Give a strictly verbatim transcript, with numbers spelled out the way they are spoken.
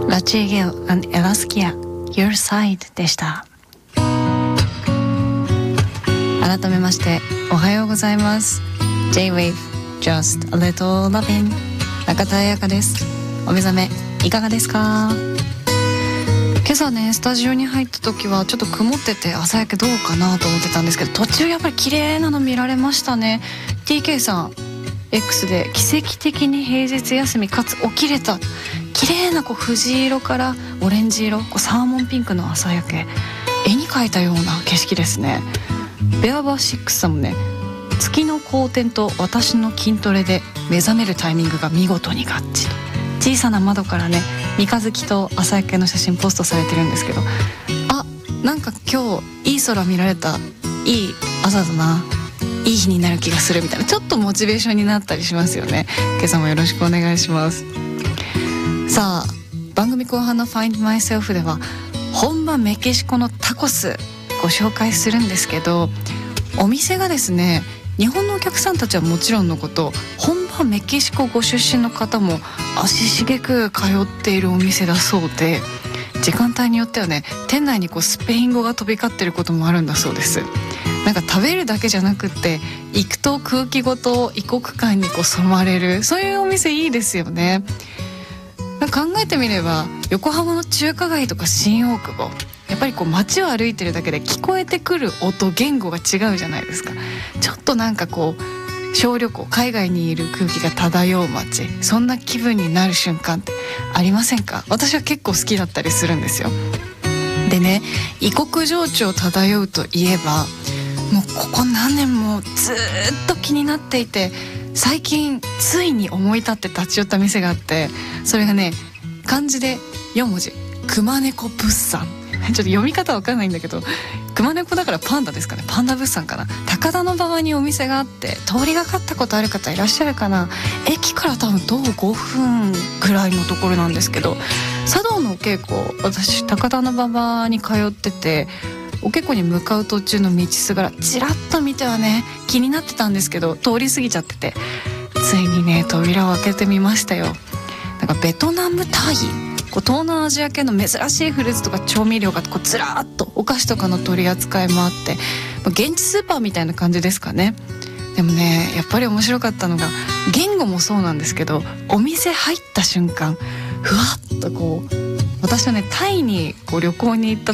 ラチェゲオ and エラスキア Your Side でした。改めましておはようございます。 J-Wave Just a Little Lovin' 中田彩香です。お目覚めいかがですか？今朝ねスタジオに入った時はちょっと曇ってて朝焼けどうかなと思ってたんですけど、途中やっぱり綺麗なの見られましたね。 ティーケー さん X で奇跡的に平日休みかつ起きれた、綺麗なこう藤色からオレンジ色、こうサーモンピンクの朝焼け、絵に描いたような景色ですね。ベアバーシックスさんもね、月の公転と私の筋トレで目覚めるタイミングが見事に合致と、小さな窓からね三日月と朝焼けの写真ポストされてるんですけど、あ、なんか今日いい空見られた、いい朝だな、いい日になる気がするみたいな、ちょっとモチベーションになったりしますよね。今朝もよろしくお願いします。さあ、番組後半の Find Myself では本場メキシコのタコスご紹介するんですけど、お店がですね、日本のお客さんたちはもちろんのこと、本場メキシコご出身の方も足しげく通っているお店だそうで、時間帯によってはね、店内にこうスペイン語が飛び交ってることもあるんだそうです。なんか食べるだけじゃなくって行くと空気ごと異国感にこう染まれる、そういうお店いいですよね。考えてみれば横浜の中華街とか新大久保、やっぱりこう街を歩いてるだけで聞こえてくる音、言語が違うじゃないですか。ちょっとなんかこう小旅行、海外にいる空気が漂う街、そんな気分になる瞬間ってありませんか？私は結構好きだったりするんですよ。でね、異国情緒を漂うといえば、もうここ何年もずっと気になっていて、最近ついに思い立って立ち寄った店があって、それがね、漢字でよん文字、熊猫物産。ちょっと読み方わかんないんだけど、熊猫だからパンダですかね、パンダ物産かな。高田馬場にお店があって、通りがかったことある方いらっしゃるかな。駅から多分徒歩ごふんぐらいのところなんですけど、茶道のお稽古、私高田馬場に通ってて、お稽古に向かう途中の道すがらちらっと見てはね気になってたんですけど、通り過ぎちゃってて、ついにね扉を開けてみましたよ。なんかベトナム、タイ、こう東南アジア系の珍しいフルーツとか調味料がこうずらーっと、お菓子とかの取り扱いもあって、現地スーパーみたいな感じですかね。でもね、やっぱり面白かったのが、言語もそうなんですけど、お店入った瞬間ふわっとこう、私はねタイにこう旅行に行った